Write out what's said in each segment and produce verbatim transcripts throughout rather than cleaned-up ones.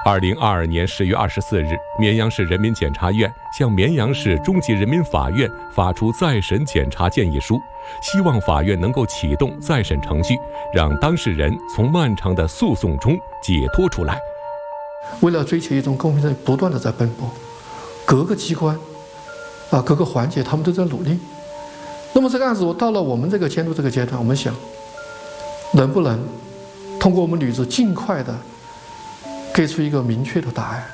二零二二年十月二十四日，绵阳市人民检察院向绵阳市中级人民法院发出再审检察建议书，希望法院能够启动再审程序，让当事人从漫长的诉讼中解脱出来。 为了追求一种公平正义，不断的在奔波，各个机关啊，各个环节他们都在努力。那么这个案子，我到了我们这个监督这个阶段，我们想，能不能通过我们女子尽快的给出一个明确的答案，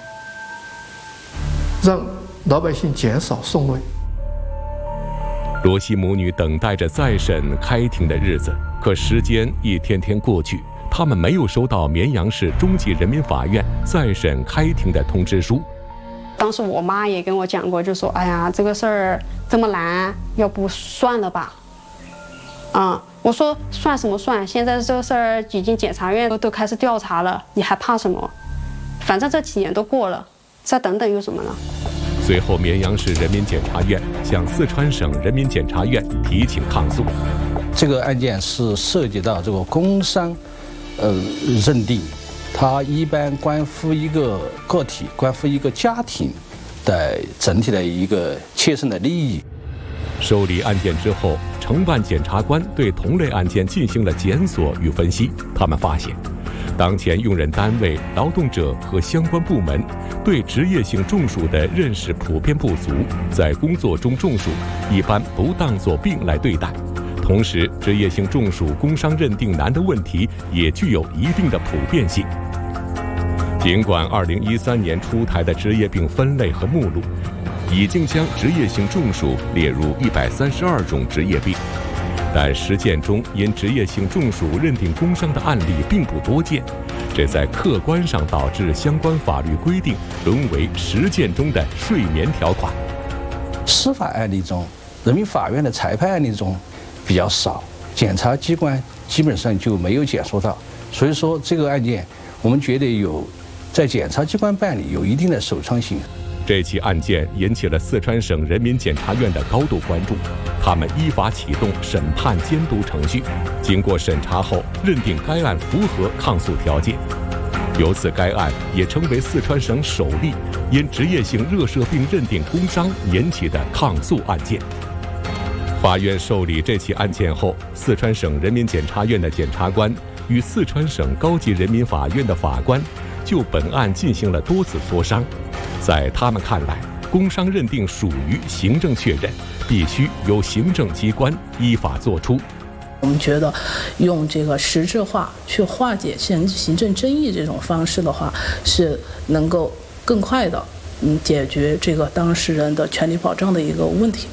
让老百姓减少送累。 罗西母女等待着再审开庭的日子，可时间一天天过去，他们没有收到绵阳市中级人民法院再审开庭的通知书。 当时我妈也跟我讲过，就说：“哎呀，这个事儿这么难，要不算了吧？”啊、嗯，我说算什么算？现在这个事儿已经检察院都都开始调查了，你还怕什么？反正这几年都过了，再等等有什么呢？ 随后，绵阳市人民检察院向四川省人民检察院提请抗诉。 这个案件是涉及到这个工伤，呃，认定，它一般关乎一个个体、关乎一个家庭的整体的一个切身的利益。 受理案件之后，承办检察官对同类案件进行了检索与分析。他们发现，当前用人单位、劳动者和相关部门对职业性中暑的认识普遍不足，在工作中中暑一般不当作病来对待。同时，职业性中暑工伤认定难的问题也具有一定的普遍性。尽管二零一三年出台的职业病分类和目录已经将职业性中暑列入一百三十二种职业病，但实践中因职业性中暑认定工伤的案例并不多见，这在客观上导致相关法律规定沦为实践中的睡眠条款。 司法案例中，人民法院的裁判案例中比较少，检察机关基本上就没有检索到，所以说这个案件我们觉得有在检察机关办理有一定的首创性。 这起案件引起了四川省人民检察院的高度关注，他们依法启动审判监督程序，经过审查后认定该案符合抗诉条件，由此该案也成为四川省首例因职业性热射病认定工伤引起的抗诉案件。法院受理这起案件后，四川省人民检察院的检察官与四川省高级人民法院的法官就本案进行了多次磋商。在他们看来，工伤认定属于行政确认，必须由行政机关依法作出。 我们觉得用这个实质化去化解行行政争议这种方式的话，是能够更快的嗯解决这个当事人的权利保障的一个问题。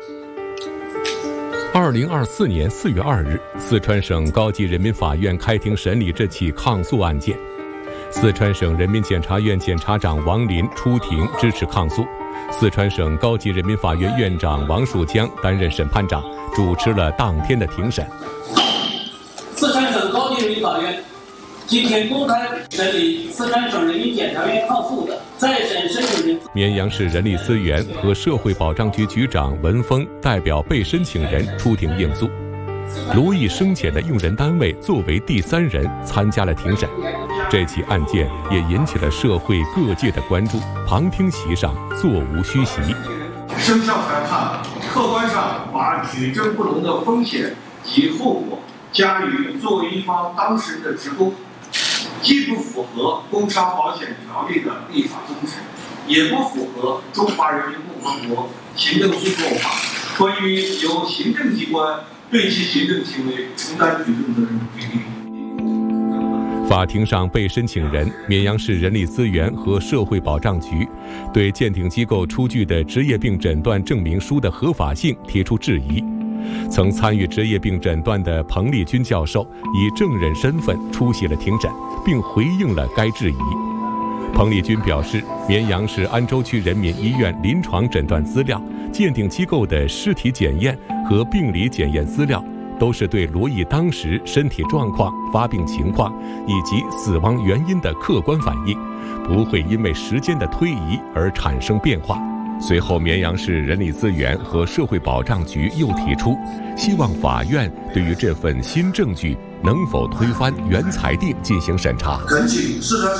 二零二四年四月二日，四川省高级人民法院开庭审理这起抗诉案件。四川省人民检察院检察长王林出庭支持抗诉，四川省高级人民法院院长王树江担任审判长，主持了当天的庭审。 四川省高级人民法院今天公开审理四川省人民检察院抗诉的再审申请人。 绵阳市人力资源和社会保障局局长文峰代表被申请人出庭应诉。罗毅生检的用人单位作为第三人参加了庭审。这起案件也引起了社会各界的关注，旁听席上座无虚席。 生效裁判客观上把举证不能的风险及后果加于作为一方当事人的职工，既不符合工伤保险条例的立法宗旨，也不符合中华人民共和国行政诉讼法关于由行政机关对其行政行为承担举证责任的规定。 法庭上，被申请人绵阳市人力资源和社会保障局对鉴定机构出具的职业病诊断证明书的合法性提出质疑。曾参与职业病诊断的彭丽君教授以证人身份出席了庭审，并回应了该质疑。彭丽君表示，绵阳市安州区人民医院临床诊断资料、鉴定机构的尸体检验和病理检验资料都是对罗毅当时身体状况、发病情况以及死亡原因的客观反映，不会因为时间的推移而产生变化。随后，绵阳市人力资源和社会保障局又提出，希望法院对于这份新证据能否推翻原裁定进行审查。 恳请四川省